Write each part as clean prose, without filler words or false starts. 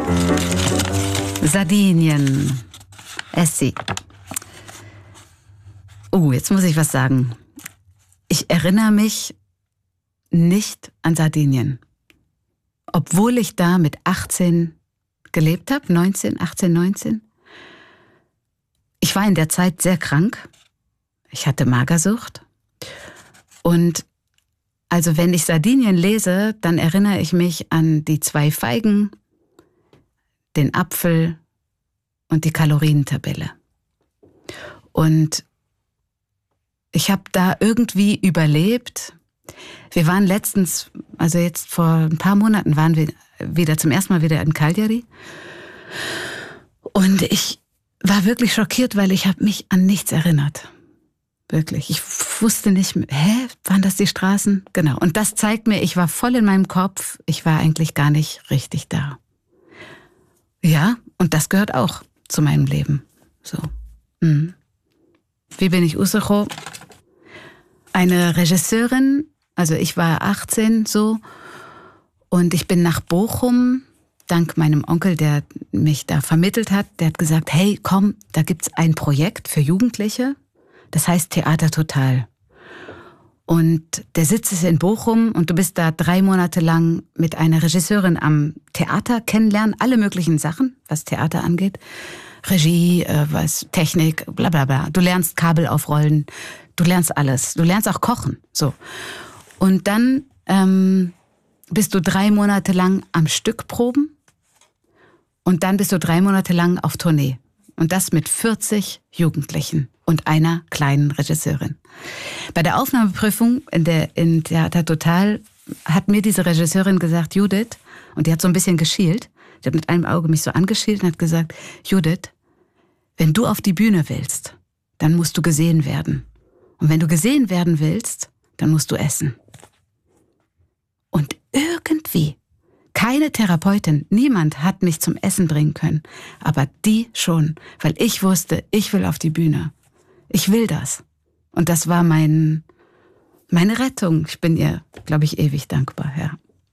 Sardinien. Essi. Jetzt muss ich was sagen. Ich erinnere mich nicht an Sardinien. Obwohl ich da mit 18 gelebt habe, 18, 19. Ich war in der Zeit sehr krank. Ich hatte Magersucht. Und also wenn ich Sardinien lese, dann erinnere ich mich an die 2 Feigen, den Apfel und die Kalorientabelle. Und ich habe da irgendwie überlebt. Wir waren letztens, also jetzt vor ein paar Monaten, waren wir zum ersten Mal wieder in Cagliari. Und ich war wirklich schockiert, weil ich habe mich an nichts erinnert. Wirklich. Ich wusste nicht, waren das die Straßen? Genau. Und das zeigt mir, ich war voll in meinem Kopf. Ich war eigentlich gar nicht richtig da. Ja, und das gehört auch zu meinem Leben. So. Wie bin ich Usecho? Eine Regisseurin, also ich war 18 so, und ich bin nach Bochum, dank meinem Onkel, der mich da vermittelt hat. Der hat gesagt, hey, komm, da gibt's ein Projekt für Jugendliche, das heißt Theater Total. Und der Sitz ist in Bochum und du bist da 3 Monate lang mit einer Regisseurin am Theater kennenlernen, alle möglichen Sachen, was Theater angeht. Regie, was Technik, bla bla bla. Du lernst Kabel aufrollen, du lernst alles. Du lernst auch kochen. So. Und dann bist du 3 Monate lang am Stück proben und dann bist du 3 Monate lang auf Tournee. Und das mit 40 Jugendlichen und einer kleinen Regisseurin. Bei der Aufnahmeprüfung in Theater Total hat mir diese Regisseurin gesagt, Judith, und die hat so ein bisschen geschielt, die hat mit einem Auge mich so angeschielt und hat gesagt, Judith, wenn du auf die Bühne willst, dann musst du gesehen werden. Und wenn du gesehen werden willst, dann musst du essen. Und irgendwie, keine Therapeutin, niemand hat mich zum Essen bringen können, aber die schon, weil ich wusste, ich will auf die Bühne. Ich will das. Und das war meine Rettung. Ich bin ihr, glaube ich, ewig dankbar, ja.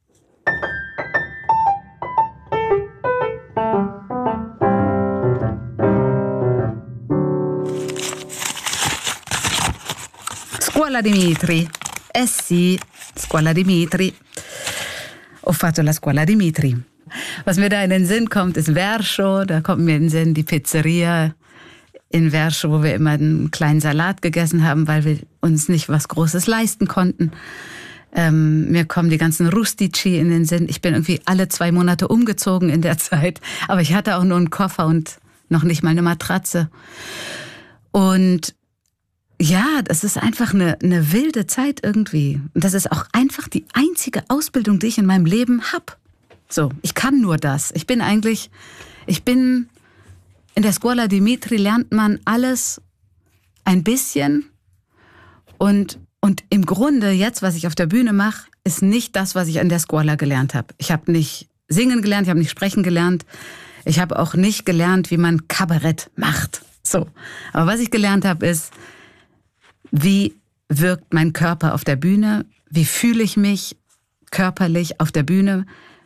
Scuola Dimitri. Sì, Scuola Dimitri. Ho fatto la Scuola Dimitri. Was mir da in den Sinn kommt, ist Verso. Da kommt mir in den Sinn die Pizzeria in Verso, wo wir immer einen kleinen Salat gegessen haben, weil wir uns nicht was Großes leisten konnten. Mir kommen die ganzen Rustici in den Sinn. Ich bin irgendwie alle 2 Monate umgezogen in der Zeit. Aber ich hatte auch nur einen Koffer und noch nicht mal eine Matratze. Und ja, das ist einfach eine wilde Zeit irgendwie. Und das ist auch einfach die einzige Ausbildung, die ich in meinem Leben habe. So, ich kann nur das. Ich bin in der Scuola Dimitri lernt man alles ein bisschen. Und im Grunde jetzt, was ich auf der Bühne mache, ist nicht das, was ich an der Scuola gelernt habe. Ich habe nicht singen gelernt, ich habe nicht sprechen gelernt. Ich habe auch nicht gelernt, wie man Kabarett macht. So. Aber was ich gelernt habe, ist, wie wirkt mein Körper auf der Bühne? Wie fühle ich mich körperlich auf der Bühne?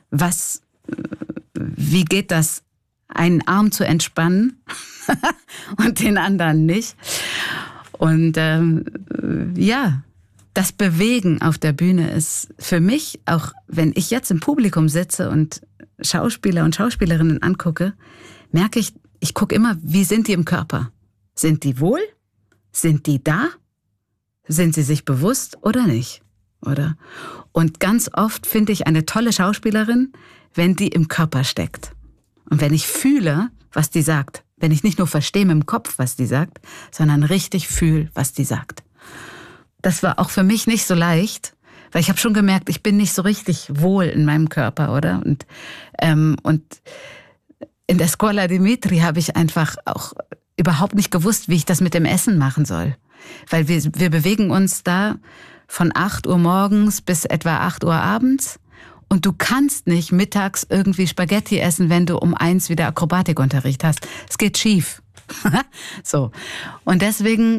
Wie geht das, einen Arm zu entspannen und den anderen nicht? Und ja, das Bewegen auf der Bühne ist für mich, auch wenn ich jetzt im Publikum sitze und Schauspieler und Schauspielerinnen angucke, merke ich gucke immer, wie sind die im Körper? Sind die wohl? Sind die da? Sind sie sich bewusst oder nicht? Oder? Und ganz oft finde ich eine tolle Schauspielerin, wenn die im Körper steckt. Und wenn ich fühle, was die sagt. Wenn ich nicht nur verstehe mit dem Kopf, was die sagt, sondern richtig fühle, was die sagt. Das war auch für mich nicht so leicht, weil ich habe schon gemerkt, ich bin nicht so richtig wohl in meinem Körper, oder? Und in der Scuola Dimitri habe ich einfach auch überhaupt nicht gewusst, wie ich das mit dem Essen machen soll. Weil wir bewegen uns da von 8 Uhr morgens bis etwa 8 Uhr abends. Und du kannst nicht mittags irgendwie Spaghetti essen, wenn du um 1 wieder Akrobatikunterricht hast. Es geht schief. So. Und deswegen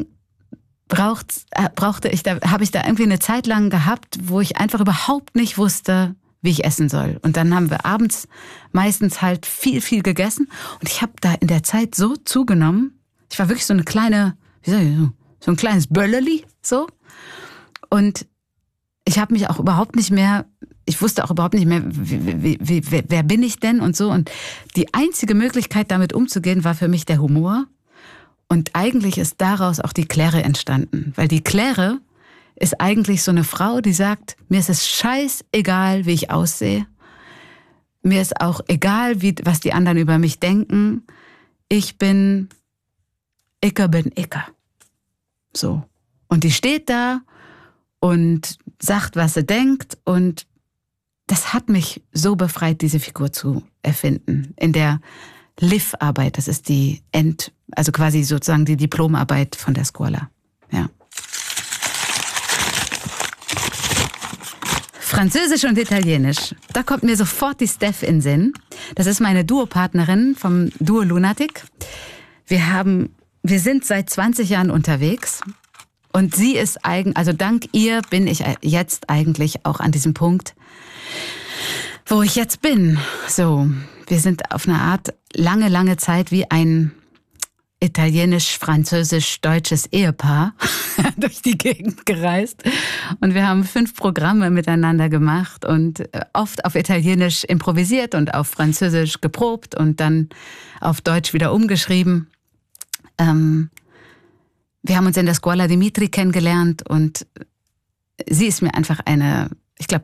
habe ich da irgendwie eine Zeit lang gehabt, wo ich einfach überhaupt nicht wusste, wie ich essen soll. Und dann haben wir abends meistens halt viel, viel gegessen. Und ich habe da in der Zeit so zugenommen. Ich war wirklich so eine kleine, wie sag ich, so ein kleines Böllerli, so. Und ich habe mich auch überhaupt nicht mehr, ich wusste auch überhaupt nicht mehr, wer bin ich denn und so. Und die einzige Möglichkeit, damit umzugehen, war für mich der Humor. Und eigentlich ist daraus auch die Claire entstanden. Weil die Claire ist eigentlich so eine Frau, die sagt, mir ist es scheißegal, wie ich aussehe. Mir ist auch egal, was die anderen über mich denken. Ich bin Icke. So. Und die steht da und sagt, was sie denkt. Und das hat mich so befreit, diese Figur zu erfinden. In der Liv-Arbeit, das ist also quasi sozusagen die Diplomarbeit von der Scuola. Ja. Französisch und Italienisch. Da kommt mir sofort die Steph in den Sinn. Das ist meine Duopartnerin vom Duo Lunatic. Wir sind seit 20 Jahren unterwegs. Und sie ist also dank ihr bin ich jetzt eigentlich auch an diesem Punkt, wo ich jetzt bin. So, wir sind auf eine Art lange, lange Zeit wie ein italienisch-französisch-deutsches Ehepaar durch die Gegend gereist. Und wir haben 5 Programme miteinander gemacht und oft auf Italienisch improvisiert und auf Französisch geprobt und dann auf Deutsch wieder umgeschrieben. Wir haben uns in der Scuola Dimitri kennengelernt und sie ist mir einfach ich glaube,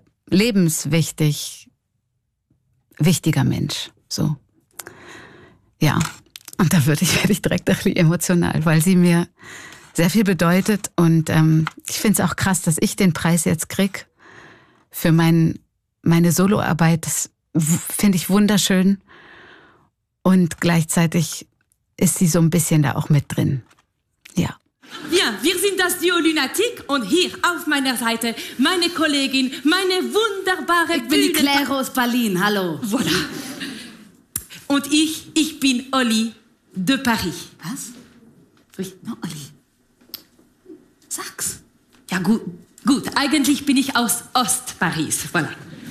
wichtiger Mensch. So. Ja. Und da werde ich direkt ein bisschen emotional, weil sie mir sehr viel bedeutet. Und ich finde es auch krass, dass ich den Preis jetzt krieg für meine Soloarbeit. Das finde ich wunderschön. Und gleichzeitig ist sie so ein bisschen da auch mit drin. Ja. Ja, wir sind das Duo Lunatic und hier auf meiner Seite meine Kollegin, meine wunderbare Ich bin die Claire aus Berlin, hallo. Voilà. Und ich bin Olli de Paris. Was? Na, Olli. Sag's. Ja, gut, eigentlich bin ich aus Ost-Paris, voilà.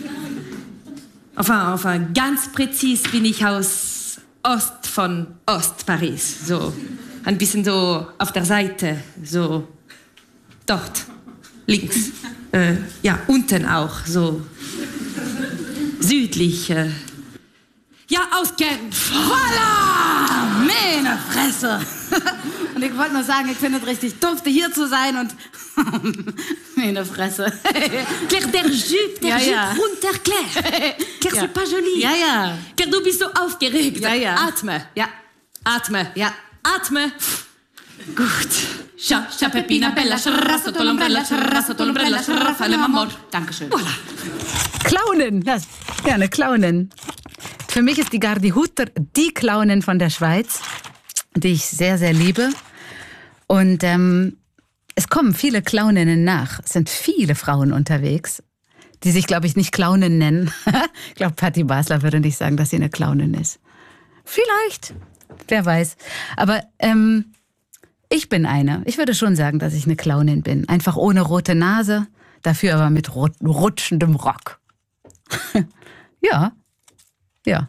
Enfin, ganz präzis bin ich aus Ost von Ost-Paris, so. Ein bisschen so auf der Seite, so dort, links. Ja, unten auch, so südlich. Ja, aus Genf. Voila! Meine Fresse! Und ich wollte nur sagen, ich finde es richtig doof, hier zu sein und meine Fresse. Claire, der Jupe runter, Claire. Claire, c'est pas joli. Ja, ja. Claire, du bist so aufgeregt. Ja, ja. Atme. Ja. Atme. Ja. Atme. Gut. Scha, Pepina, Bella, Sciarra, sotto l'ombrella, fare l'amor. Dankeschön. Voilà. Clownin. Ja, eine Clownin. Für mich ist die Gardi Hutter die Clownin von der Schweiz, die ich sehr, sehr liebe. Und es kommen viele Clowninnen nach. Es sind viele Frauen unterwegs, die sich, glaube ich, nicht Clownin nennen. Ich glaube, Patti Basler würde nicht sagen, dass sie eine Clownin ist. Vielleicht. Wer weiß. Aber ich bin eine. Ich würde schon sagen, dass ich eine Clownin bin. Einfach ohne rote Nase, dafür aber mit rutschendem Rock. Ja. Ja.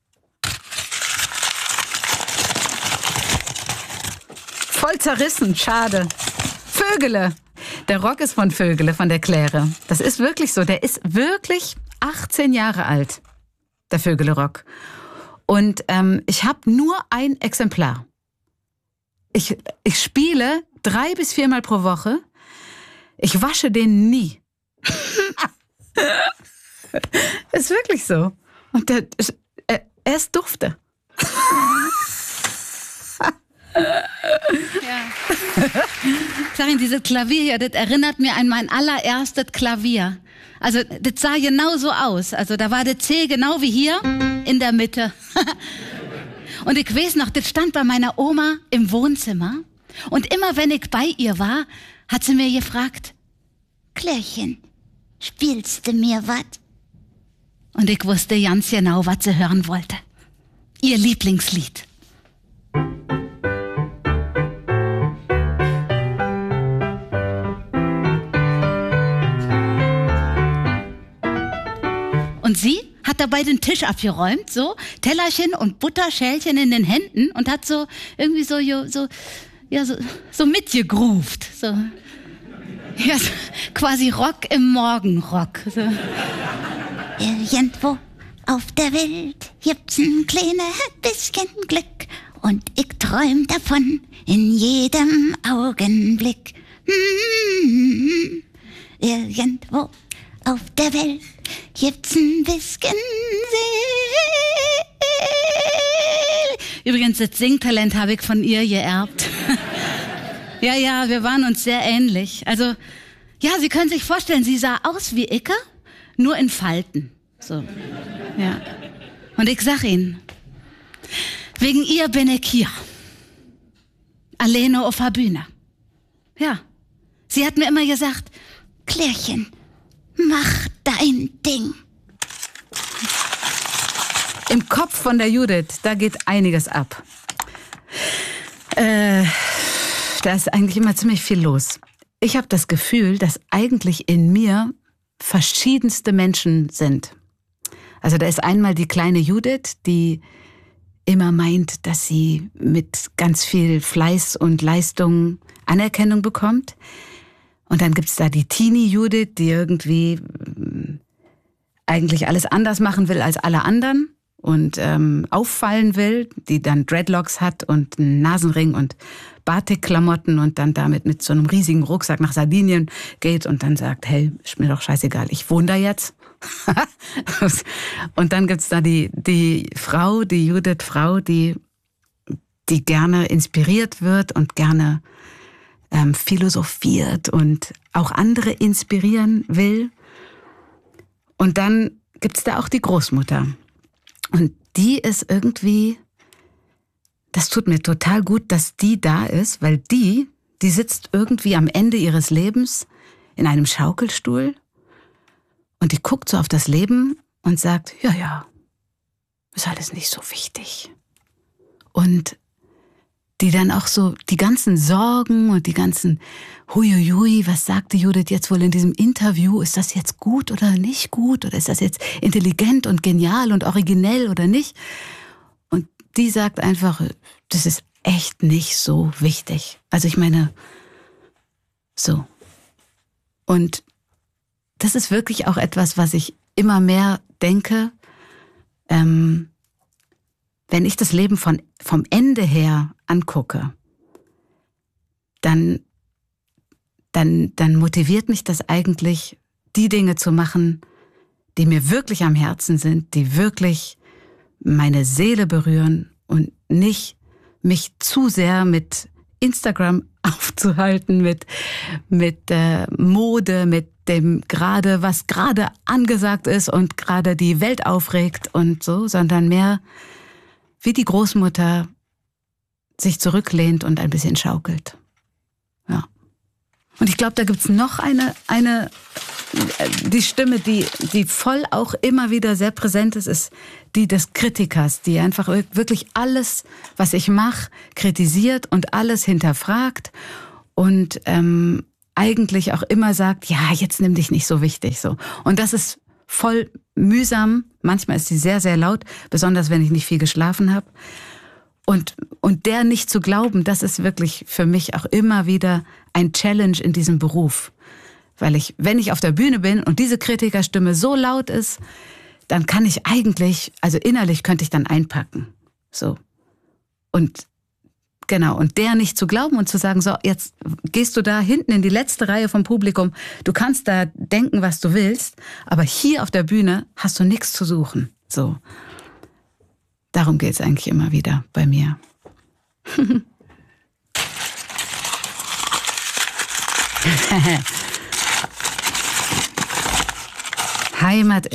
Voll zerrissen, schade. Vögele. Der Rock ist von Vögele, von der Claire. Das ist wirklich so. Der ist wirklich 18 Jahre alt, der Vögele-Rock. Und ich habe nur ein Exemplar. Ich spiele 3 bis 4 Mal pro Woche. Ich wasche den nie. Ist wirklich so. Und er ist dufte. Ja. Karin, dieses Klavier hier, das erinnert mir an mein allererstes Klavier. Also, das sah genau so aus. Also, da war der C genau wie hier in der Mitte. Und ich weiß noch, das stand bei meiner Oma im Wohnzimmer. Und immer wenn ich bei ihr war, hat sie mir gefragt, Klärchen, spielst du mir was? Und ich wusste ganz genau, was sie hören wollte. Ihr Lieblingslied. Und sie hat dabei den Tisch abgeräumt, so Tellerchen und Butterschälchen in den Händen und hat so irgendwie so mitgegroovt. So. Ja, so, quasi Rock im Morgenrock. So. Irgendwo auf der Welt gibt's ein kleines bisschen Glück und ich träum davon in jedem Augenblick. Irgendwo auf der Welt gibt's ein bisschen Seele. Übrigens, das Singtalent habe ich von ihr geerbt. Ja, wir waren uns sehr ähnlich. Also, ja, Sie können sich vorstellen, sie sah aus wie Icke, nur in Falten. So, ja. Und ich sag Ihnen, wegen ihr bin ich hier. Alleine auf der Bühne. Ja. Sie hat mir immer gesagt, Klärchen, mach dein Ding. Im Kopf von der Judith, da geht einiges ab. Da ist eigentlich immer ziemlich viel los. Ich habe das Gefühl, dass eigentlich in mir verschiedenste Menschen sind. Also da ist einmal die kleine Judith, die immer meint, dass sie mit ganz viel Fleiß und Leistung Anerkennung bekommt. Und dann gibt's da die Teenie Judith, die irgendwie eigentlich alles anders machen will als alle anderen und auffallen will, die dann Dreadlocks hat und einen Nasenring und Batik-Klamotten und dann damit mit so einem riesigen Rucksack nach Sardinien geht und dann sagt, hey, ist mir doch scheißegal, ich wohne da jetzt. Und dann gibt's da die Frau, die Judith-Frau, die gerne inspiriert wird und gerne philosophiert und auch andere inspirieren will. Und dann gibt's da auch die Großmutter. Und die ist irgendwie, das tut mir total gut, dass die da ist, weil die sitzt irgendwie am Ende ihres Lebens in einem Schaukelstuhl und die guckt so auf das Leben und sagt, ja, ist alles nicht so wichtig. Und die dann auch so die ganzen Sorgen und die ganzen Huiuiui, was sagte Judith jetzt wohl in diesem Interview? Ist das jetzt gut oder nicht gut? Oder ist das jetzt intelligent und genial und originell oder nicht? Und die sagt einfach, das ist echt nicht so wichtig. Also ich meine, so. Und das ist wirklich auch etwas, was ich immer mehr denke, wenn ich das Leben vom Ende her angucke, dann motiviert mich das eigentlich, die Dinge zu machen, die mir wirklich am Herzen sind, die wirklich meine Seele berühren und nicht mich zu sehr mit Instagram aufzuhalten, mit Mode, mit dem gerade, was gerade angesagt ist und gerade die Welt aufregt und so, sondern mehr wie die Großmutter sich zurücklehnt und ein bisschen schaukelt. Ja. Und ich glaube, da gibt's noch die Stimme, die voll auch immer wieder sehr präsent ist die des Kritikers, die einfach wirklich alles, was ich mache, kritisiert und alles hinterfragt und eigentlich auch immer sagt, ja, jetzt nimm dich nicht so wichtig. So. Und das ist voll mühsam. Manchmal ist sie sehr, sehr laut, besonders wenn ich nicht viel geschlafen habe. Und der nicht zu glauben, das ist wirklich für mich auch immer wieder ein Challenge in diesem Beruf. Weil wenn ich auf der Bühne bin und diese Kritikerstimme so laut ist, dann kann ich eigentlich, also innerlich könnte ich dann einpacken. So. Und genau, und der nicht zu glauben und zu sagen, so, jetzt gehst du da hinten in die letzte Reihe vom Publikum, du kannst da denken, was du willst, aber hier auf der Bühne hast du nichts zu suchen. So. Darum geht's eigentlich immer wieder bei mir. Heimat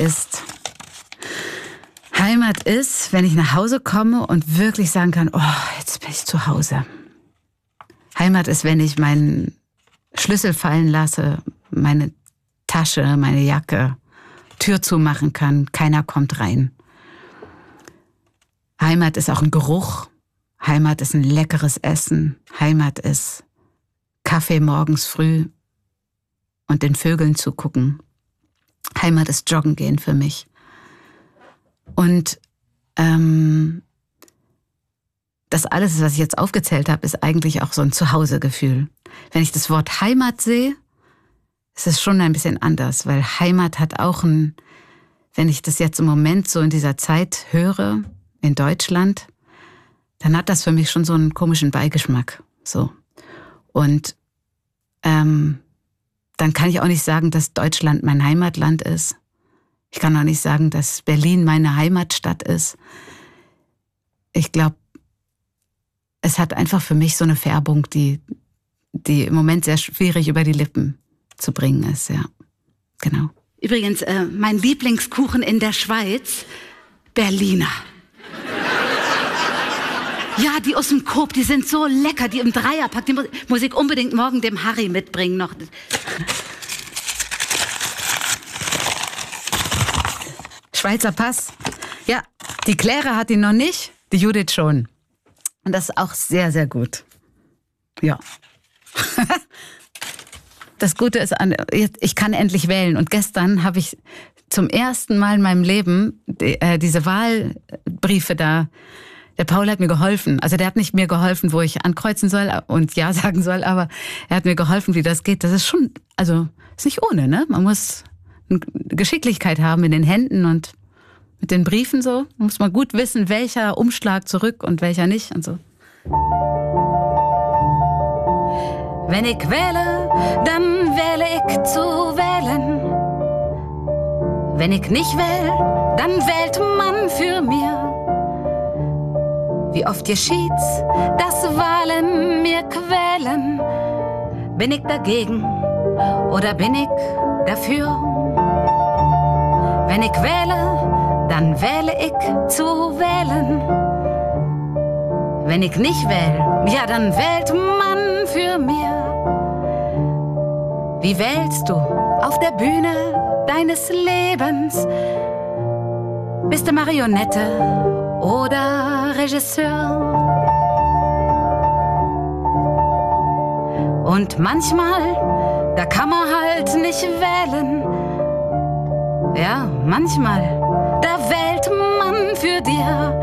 ist, wenn ich nach Hause komme und wirklich sagen kann, oh, jetzt bin ich zu Hause. Heimat ist, wenn ich meinen Schlüssel fallen lasse, meine Tasche, meine Jacke, Tür zumachen kann, keiner kommt rein. Heimat ist auch ein Geruch. Heimat ist ein leckeres Essen. Heimat ist Kaffee morgens früh und den Vögeln zugucken. Heimat ist Joggen gehen für mich. Und das alles, was ich jetzt aufgezählt habe, ist eigentlich auch so ein Zuhausegefühl. Wenn ich das Wort Heimat sehe, ist es schon ein bisschen anders, weil Heimat hat auch wenn ich das jetzt im Moment so in dieser Zeit höre, in Deutschland, dann hat das für mich schon so einen komischen Beigeschmack. So. Und dann kann ich auch nicht sagen, dass Deutschland mein Heimatland ist. Ich kann auch nicht sagen, dass Berlin meine Heimatstadt ist. Ich glaube, es hat einfach für mich so eine Färbung, die im Moment sehr schwierig über die Lippen zu bringen ist, ja. Genau. Übrigens, mein Lieblingskuchen in der Schweiz, Berliner. Ja, die aus dem Coop, die sind so lecker, die im Dreierpack. Die muss ich unbedingt morgen dem Harry mitbringen noch. Schweizer Pass. Ja, die Claire hat ihn noch nicht, die Judith schon. Und das ist auch sehr, sehr gut. Ja. Das Gute ist, ich kann endlich wählen. Und gestern habe ich zum ersten Mal in meinem Leben diese Wahlbriefe da. Der Paul hat mir geholfen. Also der hat nicht mir geholfen, wo ich ankreuzen soll und Ja sagen soll, aber er hat mir geholfen, wie das geht. Das ist schon, also ist nicht ohne, ne? Man muss Geschicklichkeit haben in den Händen und mit den Briefen so. Muss man gut wissen, welcher Umschlag zurück und welcher nicht und so. Wenn ich wähle, dann wähle ich zu wählen. Wenn ich nicht wähle, dann wählt man für mir. Wie oft geschieht's, dass Wahlen mir quälen? Bin ich dagegen oder bin ich dafür? Wenn ich wähle, dann wähle ich zu wählen. Wenn ich nicht wähle, ja, dann wählt man für mir. Wie wählst du auf der Bühne deines Lebens? Bist du Marionette oder Regisseur? Und manchmal, da kann man halt nicht wählen. Ja, manchmal, da wählt man für dir.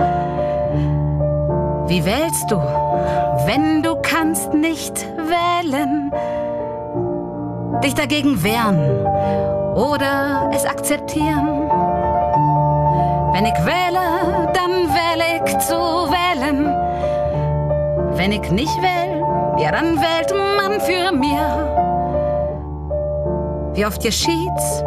Wie wählst du, wenn du kannst nicht wählen? Dich dagegen wehren oder es akzeptieren? Wenn ich wähle, dann wähle ich zu wählen. Wenn ich nicht wähle, ja, dann wählt man für mir. Wie oft geschieht's,